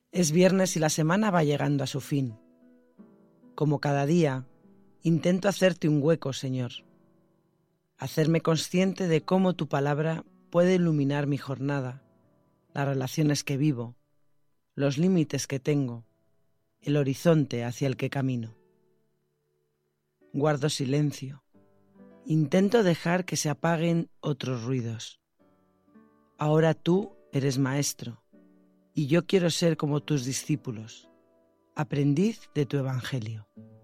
Es viernes y la semana va llegando a su fin. Como cada día, intento hacerte un hueco, Señor. Hacerme consciente de cómo tu palabra puede iluminar mi jornada, las relaciones que vivo, los límites que tengo, el horizonte hacia el que camino. Guardo silencio. Intento dejar que se apaguen otros ruidos. Ahora tú eres maestro, y yo quiero ser como tus discípulos, aprendiz de tu evangelio.